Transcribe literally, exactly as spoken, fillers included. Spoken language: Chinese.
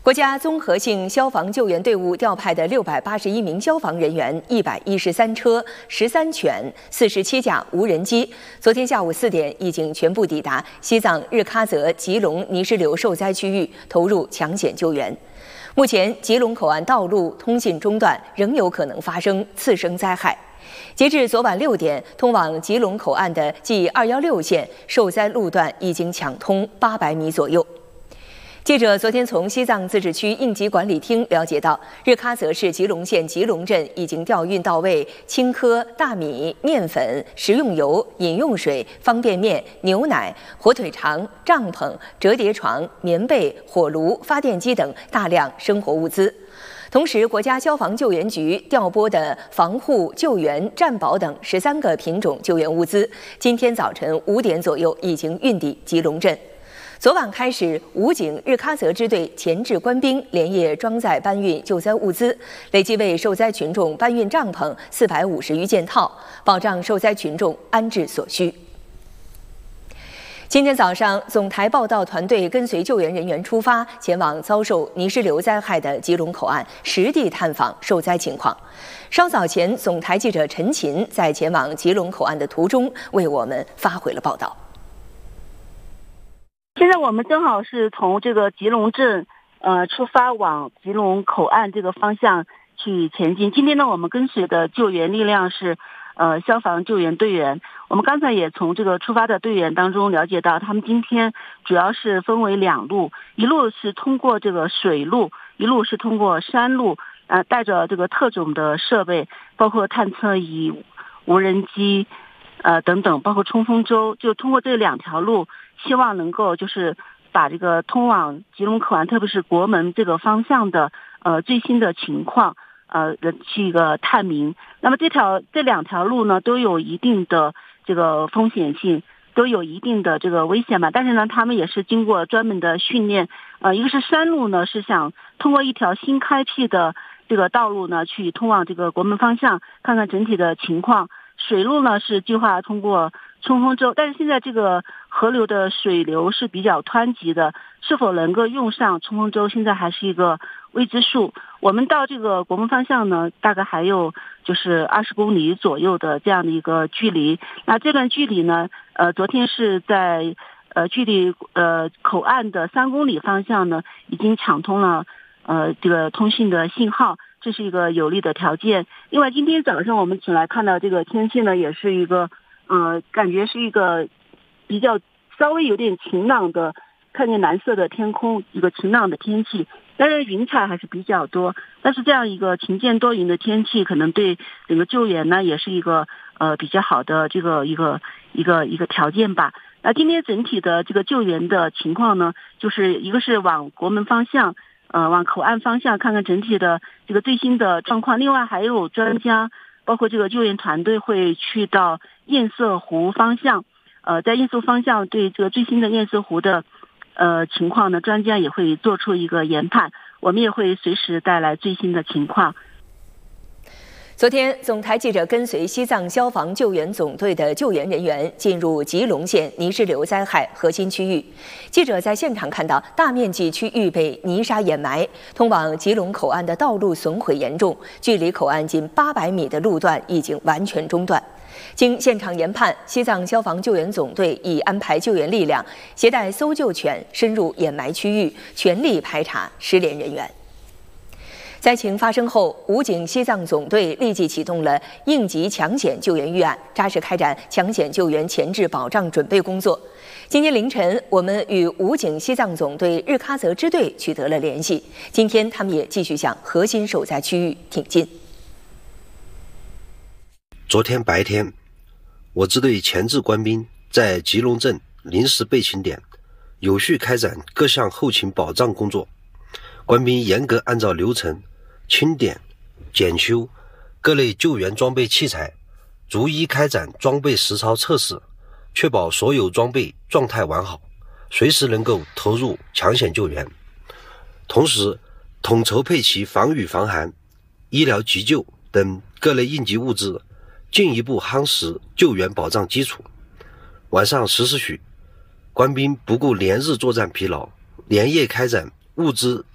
国家综合性消防救援队伍调派的六百八十一名消防人员、一百一十三车、十三犬、四十七架无人机，昨天下午四点已经全部抵达西藏日喀则吉隆泥石流受灾区域，投入抢险救援。目前，吉隆口岸道路通信中断，仍有可能发生次生灾害。截至昨晚六点，通往吉隆口岸的 G 二一六线受灾路段已经抢通八百米左右。记者昨天从西藏自治区应急管理厅了解到，日喀则市吉隆县吉隆镇已经调运到位青稞、大米、面粉、食用油、饮用水、方便面、牛奶、火腿肠、帐篷、折叠床、棉被、火炉、发电机等大量生活物资。同时，国家消防救援局调拨的防护、救援、战保等十三个品种救援物资，今天早晨五点左右已经运抵吉隆镇。昨晚开始，武警日喀则支队前置官兵连夜装载搬运救灾物资，累计为受灾群众搬运帐篷四百五十余件套，保障受灾群众安置所需。今天早上，总台报道团队跟随救援人员出发，前往遭受泥石流灾害的吉隆口岸，实地探访受灾情况。稍早前，总台记者陈琴在前往吉隆口岸的途中，为我们发回了报道。 现在我们正好是从这个吉隆镇呃出发往吉隆口岸这个方向去前进。今天呢，我们跟随的救援力量是呃消防救援队员。我们刚才也从这个出发的队员当中了解到，他们今天主要是分为两路，一路是通过这个水路，一路是通过山路，呃带着这个特种的设备，包括探测仪、无人机呃等等，包括冲锋舟，就通过这两条路，希望能够就是把这个通往吉隆口岸，特别是国门这个方向的呃最新的情况呃去一个探明。那么这条这两条路呢，都有一定的这个风险性，都有一定的这个危险嘛。但是呢，他们也是经过专门的训练。呃，一个是山路呢，是想通过一条新开辟的这个道路呢，去通往这个国门方向，看看整体的情况。水路呢是计划通过冲锋舟，但是现在这个河流的水流是比较湍急的，是否能够用上冲锋舟，现在还是一个未知数。我们到这个国门方向呢，大概还有就是二十公里左右的这样的一个距离。那这段距离呢，呃，昨天是在呃距离呃口岸的三公里方向呢，已经抢通了呃这个通讯的信号。这是一个有利的条件。另外，今天早上我们起来看到这个天气呢，也是一个，呃，感觉是一个比较稍微有点晴朗的，看见蓝色的天空，一个晴朗的天气。当然，云彩还是比较多，但是这样一个晴间多云的天气，可能对整个救援呢，也是一个呃比较好的这个一个一个一个条件吧。那今天整体的这个救援的情况呢，就是一个是往国门方向。呃，往口岸方向看看整体的这个最新的状况。另外还有专家，包括这个救援团队会去到堰塞湖方向，呃，在堰塞方向对这个最新的堰塞湖的呃情况呢，专家也会做出一个研判，我们也会随时带来最新的情况。 昨天，总台记者跟随西藏消防救援总队的救援人员进入吉隆县泥石流灾害核心区域。记者在现场看到，大面积区域被泥沙掩埋，通往吉隆口岸的道路损毁严重，距离口岸近八百米的路段已经完全中断。经现场研判，西藏消防救援总队已安排救援力量，携带搜救犬深入掩埋区域，全力排查失联人员。灾情发生后，武警西藏总队立即启动了应急抢险救援预案，扎实开展抢险救援前置保障准备工作。今天凌晨，我们与武警西藏总队日喀则支队取得了联系，今天他们也继续向核心受灾区域挺进。 昨天白天，我支队前置官兵在吉隆镇临时备勤点有序开展各项后勤保障工作，官兵严格按照流程清点、检修各类救援装备器材，逐一开展装备实操测试，确保所有装备状态完好，随时能够投入抢险救援。同时，统筹配齐防雨防寒、医疗急救等各类应急物资，进一步夯实救援保障基础。晚上十时许，官兵不顾连日作战疲劳，连夜开展物资